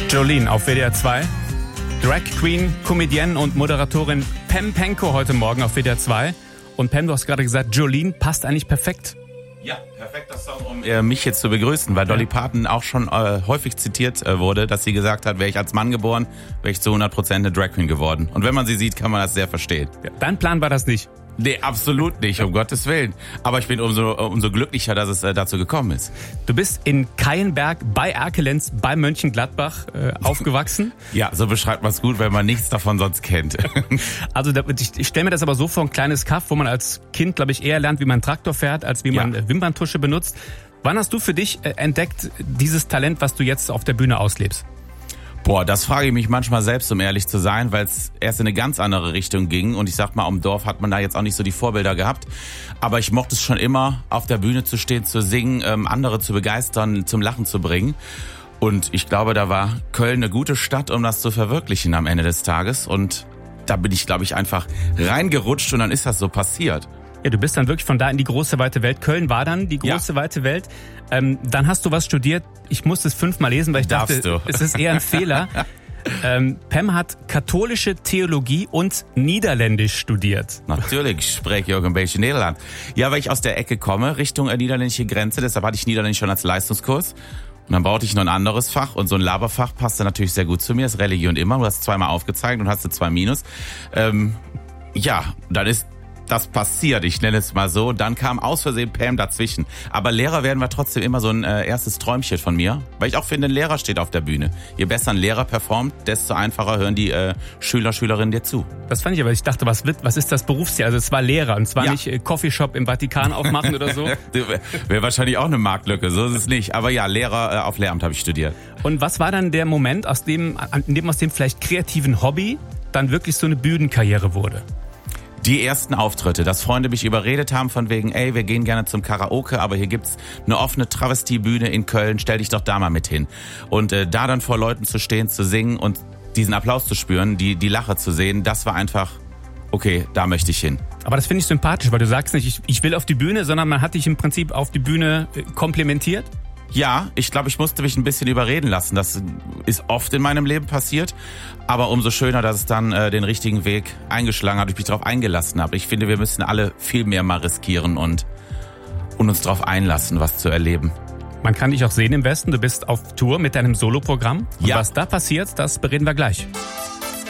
Jolene auf WDR 2. Drag Queen, Comedienne und Moderatorin Pam Penko heute Morgen auf WDR 2. Und Pam, du hast gerade gesagt, Jolene passt eigentlich perfekt. Ja, perfekter Song, um mich jetzt zu begrüßen, weil Dolly Parton auch schon häufig zitiert wurde, dass sie gesagt hat, wäre ich als Mann geboren, wäre ich zu 100% eine Drag Queen geworden. Und wenn man sie sieht, kann man das sehr verstehen. Ja, dein Plan war das nicht? Nee, absolut nicht, um Gottes Willen. Aber ich bin umso glücklicher, dass es dazu gekommen ist. Du bist in Keienberg bei Erkelenz bei Mönchengladbach aufgewachsen. Ja, so beschreibt man es gut, wenn man nichts davon sonst kennt. Also ich stelle mir das aber so vor, ein kleines Kaff, wo man als Kind, glaube ich, eher lernt, wie man einen Traktor fährt, als wie man Wimperntusche benutzt. Wann hast du für dich entdeckt, dieses Talent, was du jetzt auf der Bühne auslebst? Boah, das frage ich mich manchmal selbst, um ehrlich zu sein, weil es erst in eine ganz andere Richtung ging. Und ich sag mal, am Dorf hat man da jetzt auch nicht so die Vorbilder gehabt. Aber ich mochte es schon immer, auf der Bühne zu stehen, zu singen, andere zu begeistern, zum Lachen zu bringen. Und ich glaube, da war Köln eine gute Stadt, um das zu verwirklichen am Ende des Tages. Und da bin ich, glaube ich, einfach reingerutscht und dann ist das so passiert. Ja, du bist dann wirklich von da in die große, weite Welt. Köln war dann die große, weite Welt. Dann hast du was studiert. Ich musste es 5-mal lesen, weil ich dachte, es ist eher ein Fehler. Pam hat katholische Theologie und Niederländisch studiert. Natürlich, ich spreche auch ein bisschen Niederland. Ja, weil ich aus der Ecke komme, Richtung niederländische Grenze. Deshalb hatte ich Niederländisch schon als Leistungskurs. Und dann brauchte ich noch ein anderes Fach. Und so ein Laberfach passte natürlich sehr gut zu mir. Das ist Religion immer. Du hast 2-mal aufgezeigt und hast du 2 Minus. Dann ist das passiert, ich nenne es mal so. Dann kam aus Versehen Pam dazwischen. Aber Lehrer werden wir trotzdem immer so ein erstes Träumchen von mir. Weil ich auch finde, ein Lehrer steht auf der Bühne. Je besser ein Lehrer performt, desto einfacher hören die Schüler, Schülerinnen dir zu. Das fand ich aber, ich dachte, was ist das Berufsziel? Also es war Lehrer und zwar nicht Coffeeshop im Vatikan aufmachen oder so. Wäre wahrscheinlich auch eine Marktlücke, so ist es nicht. Aber ja, Lehrer auf Lehramt habe ich studiert. Und was war dann der Moment, aus dem vielleicht kreativen Hobby dann wirklich so eine Bühnenkarriere wurde? Die ersten Auftritte, dass Freunde mich überredet haben von wegen, ey, wir gehen gerne zum Karaoke, aber hier gibt's eine offene Travestiebühne in Köln, stell dich doch da mal mit hin. Und da dann vor Leuten zu stehen, zu singen und diesen Applaus zu spüren, die Lache zu sehen, das war einfach, okay, da möchte ich hin. Aber das finde ich sympathisch, weil du sagst nicht, ich will auf die Bühne, sondern man hat dich im Prinzip auf die Bühne komplimentiert. Ja, ich glaube, ich musste mich ein bisschen überreden lassen. Das ist oft in meinem Leben passiert. Aber umso schöner, dass es dann den richtigen Weg eingeschlagen hat und ich mich darauf eingelassen habe. Ich finde, wir müssen alle viel mehr mal riskieren und uns darauf einlassen, was zu erleben. Man kann dich auch sehen im Westen. Du bist auf Tour mit deinem Soloprogramm. Und ja. Was da passiert, das bereden wir gleich.